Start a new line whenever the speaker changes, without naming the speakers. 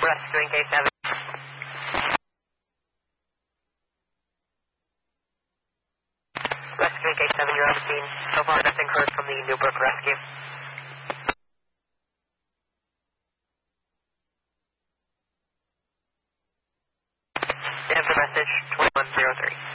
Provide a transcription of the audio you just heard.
rescuing K7. Rescuing K7, you're on scene. So far, nothing heard from the Newbrook rescue. Answer message 2103.